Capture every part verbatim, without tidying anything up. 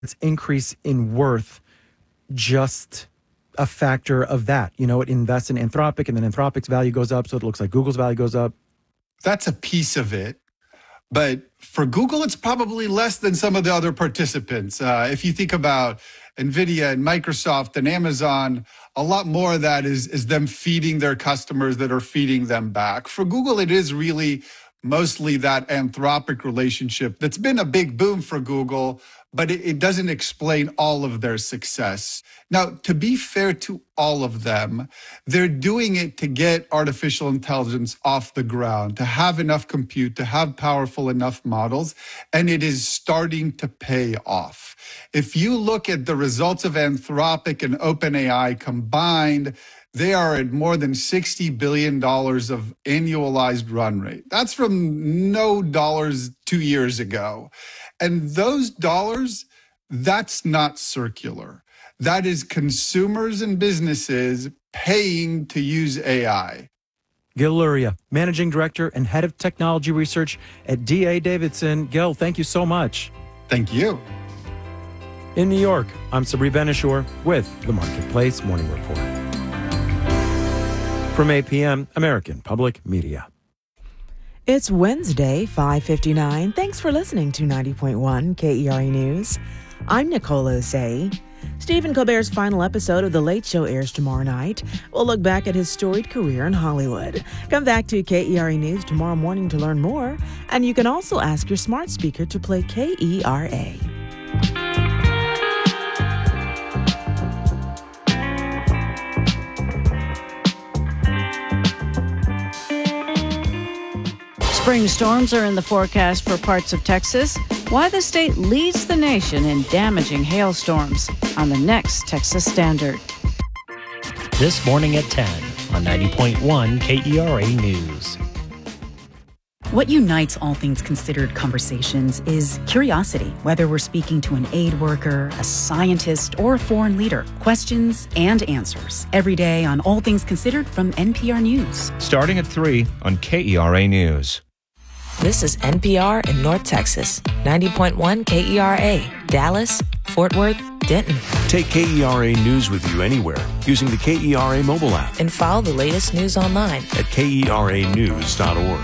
its increase in worth just a factor of that? You know, it invests in Anthropic, and then Anthropic's value goes up, so it looks like Google's value goes up. That's a piece of it. But for Google, it's probably less than some of the other participants. Uh, if you think about NVIDIA and Microsoft and Amazon, a lot more of that is, is them feeding their customers that are feeding them back. For Google, it is really mostly that Anthropic relationship that's been a big boom for Google, but it, it doesn't explain all of their success. Now, to be fair to all of them, they're doing it to get artificial intelligence off the ground, to have enough compute, to have powerful enough models, and it is starting to pay off. If you look at the results of Anthropic and OpenAI combined, they are at more than sixty billion dollars of annualized run rate. That's from no dollars two years ago. And those dollars, that's not circular. That is consumers and businesses paying to use A I. Gil Luria, Managing Director and Head of Technology Research at D A Davidson. Gil, thank you so much. Thank you. In New York, I'm Sabri Ben-Achour with the Marketplace Morning Report. From eight p.m., American Public Media. It's Wednesday, five fifty-nine. Thanks for listening to ninety point one K E R A News. I'm Nicole Osei. Stephen Colbert's final episode of The Late Show airs tomorrow night. We'll look back at his storied career in Hollywood. Come back to K E R A News tomorrow morning to learn more. And you can also ask your smart speaker to play K E R A. Spring storms are in the forecast for parts of Texas. Why the state leads the nation in damaging hailstorms on the next Texas Standard. This morning at ten on ninety point one K E R A News. What unites All Things Considered conversations is curiosity, whether we're speaking to an aid worker, a scientist, or a foreign leader. Questions and answers every day on All Things Considered from N P R News. Starting at three on K E R A News. This is N P R in North Texas, ninety point one K E R A, Dallas, Fort Worth, Denton. Take K E R A News with you anywhere using the K E R A mobile app. And follow the latest news online at K E R A news dot org.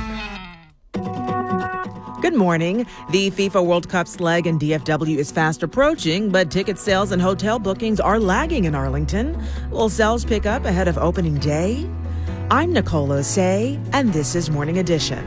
Good morning. The FIFA World Cup's leg in D F W is fast approaching, but ticket sales and hotel bookings are lagging in Arlington. Will sales pick up ahead of opening day? I'm Nicole Osei, and this is Morning Edition.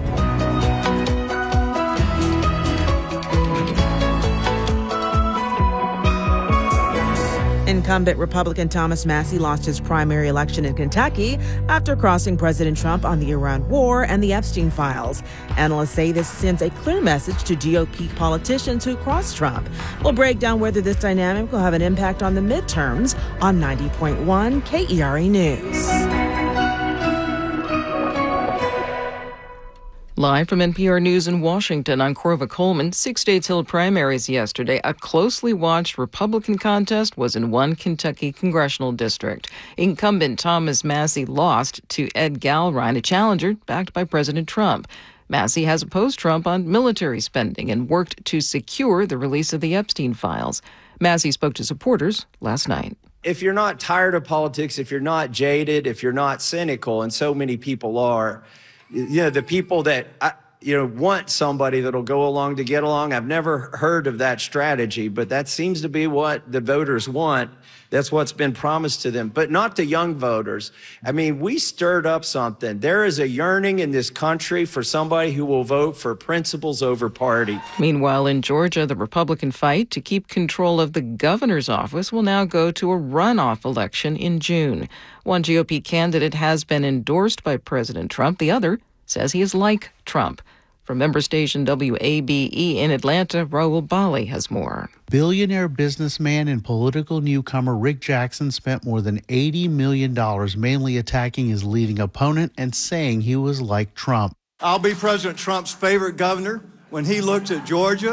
Incumbent Republican Thomas Massie lost his primary election in Kentucky after crossing President Trump on the Iran war and the Epstein files. Analysts say this sends a clear message to G O P politicians who crossed Trump. We'll break down whether this dynamic will have an impact on the midterms on ninety point one K E R A News. Live from N P R News in Washington, I'm Corva Coleman. Six states held primaries yesterday. A closely watched Republican contest was in one Kentucky congressional district. Incumbent Thomas Massie lost to Ed Galrine, a challenger backed by President Trump. Massie has opposed Trump on military spending and worked to secure the release of the Epstein files. Massie spoke to supporters last night. If you're not tired of politics, if you're not jaded, if you're not cynical, and so many people are, you know, the people that, you know, want somebody that'll go along to get along. I've never heard of that strategy, but that seems to be what the voters want. That's what's been promised to them, but not the young voters. I mean, we stirred up something. There is a yearning in this country for somebody who will vote for principles over party. Meanwhile, in Georgia, the Republican fight to keep control of the governor's office will now go to a runoff election in June. One G O P candidate has been endorsed by President Trump. The other says he is like Trump. From member station W A B E in Atlanta, Raul Bali has more. Billionaire businessman and political newcomer Rick Jackson spent more than eighty million dollars mainly attacking his leading opponent and saying he was like Trump. I'll be President Trump's favorite governor when he looks at Georgia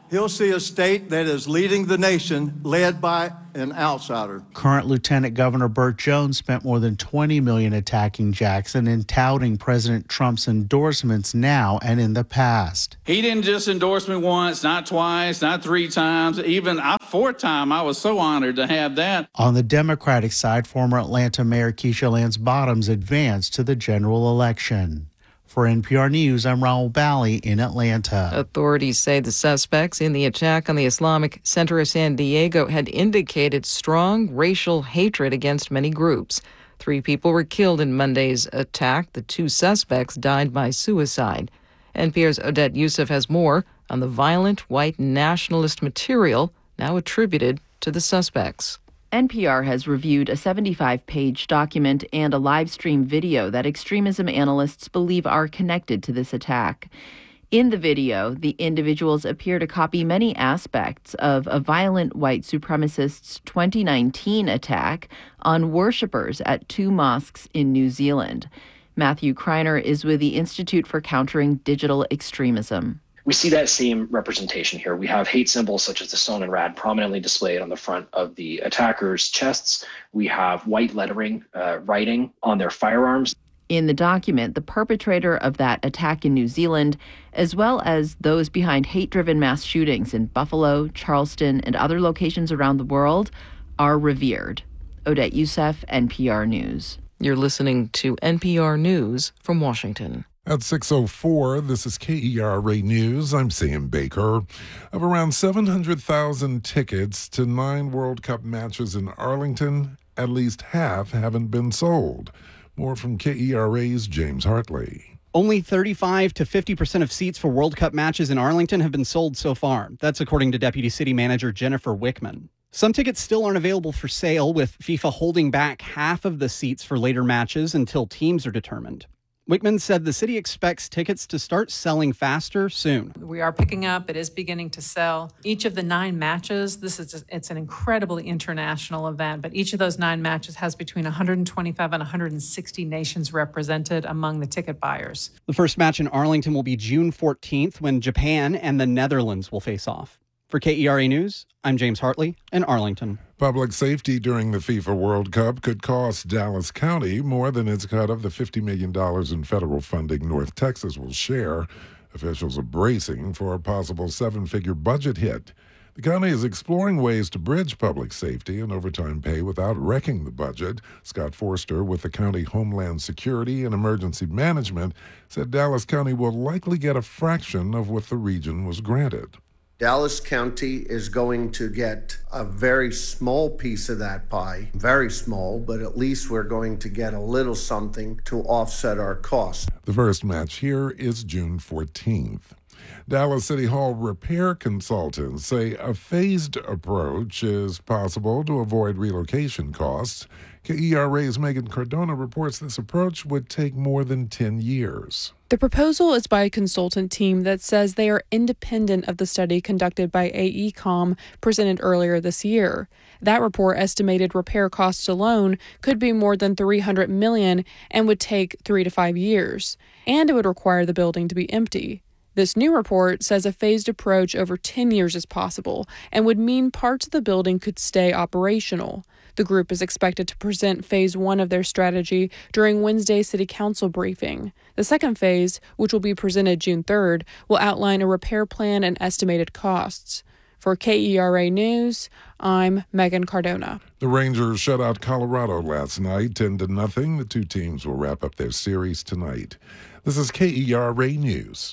he'll see a state that is leading the nation, led by an outsider. Current Lieutenant Governor Burt Jones spent more than twenty million dollars attacking Jackson and touting President Trump's endorsements now and in the past. He didn't just endorse me once, not twice, not three times, even a fourth time. I was so honored to have that. On the Democratic side, former Atlanta Mayor Keisha Lance Bottoms advanced to the general election. For N P R News, I'm Raul Bally in Atlanta. Authorities say the suspects in the attack on the Islamic Center of San Diego had indicated strong racial hatred against many groups. Three people were killed in Monday's attack. The two suspects died by suicide. N P R's Odette Youssef has more on the violent white nationalist material now attributed to the suspects. N P R has reviewed a seventy-five page document and a live stream video that extremism analysts believe are connected to this attack. In the video, the individuals appear to copy many aspects of a violent white supremacist's twenty nineteen attack on worshippers at two mosques in New Zealand. Matthew Kreiner is with the Institute for Countering Digital Extremism. We see that same representation here. We have hate symbols such as the Son and Rad prominently displayed on the front of the attackers' chests. We have white lettering, uh, writing on their firearms. In the document, the perpetrator of that attack in New Zealand, as well as those behind hate-driven mass shootings in Buffalo, Charleston, and other locations around the world, are revered. Odette Youssef, N P R News. You're listening to N P R News from Washington. At six oh four, this is K E R A News. I'm Sam Baker. Of around seven hundred thousand tickets to nine World Cup matches in Arlington, at least half haven't been sold. More from K E R A's James Hartley. Only thirty-five to fifty percent of seats for World Cup matches in Arlington have been sold so far. That's according to Deputy City Manager Jennifer Wickman. Some tickets still aren't available for sale, with FIFA holding back half of the seats for later matches until teams are determined. Wickman said the city expects tickets to start selling faster soon. We are picking up. It is beginning to sell. Each of the nine matches, this is it's an incredibly international event, but each of those nine matches has between one hundred twenty-five and one hundred sixty nations represented among the ticket buyers. The first match in Arlington will be June fourteenth, when Japan and the Netherlands will face off. For K E R A News, I'm James Hartley in Arlington. Public safety during the FIFA World Cup could cost Dallas County more than its cut of the fifty million dollars in federal funding North Texas will share. Officials are bracing for a possible seven-figure budget hit. The county is exploring ways to bridge public safety and overtime pay without wrecking the budget. Scott Forster with the County Homeland Security and Emergency Management said Dallas County will likely get a fraction of what the region was granted. Dallas County is going to get a very small piece of that pie, very small, but at least we're going to get a little something to offset our costs. The first match here is June fourteenth. Dallas City Hall repair consultants say a phased approach is possible to avoid relocation costs. K E R A's Megan Cardona reports this approach would take more than ten years. The proposal is by a consultant team that says they are independent of the study conducted by A E COM presented earlier this year. That report estimated repair costs alone could be more than three hundred million dollars and would take three to five years, and it would require the building to be empty. This new report says a phased approach over ten years is possible and would mean parts of the building could stay operational. The group is expected to present phase one of their strategy during Wednesday's City Council briefing. The second phase, which will be presented June third, will outline a repair plan and estimated costs. For K E R A News, I'm Megan Cardona. The Rangers shut out Colorado last night, ten to nothing. The two teams will wrap up their series tonight. This is K E R A News.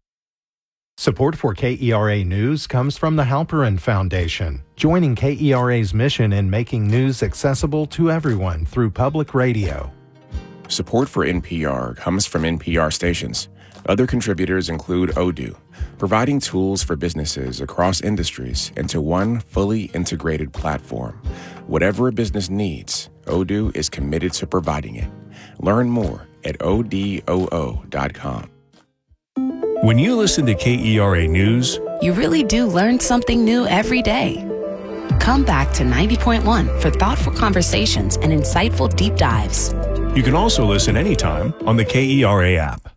Support for K E R A News comes from the Halperin Foundation, joining K E R A's mission in making news accessible to everyone through public radio. Support for N P R comes from N P R stations. Other contributors include Odoo, providing tools for businesses across industries into one fully integrated platform. Whatever a business needs, Odoo is committed to providing it. Learn more at O D O O dot com. When you listen to K E R A News, you really do learn something new every day. Come back to ninety point one for thoughtful conversations and insightful deep dives. You can also listen anytime on the K E R A app.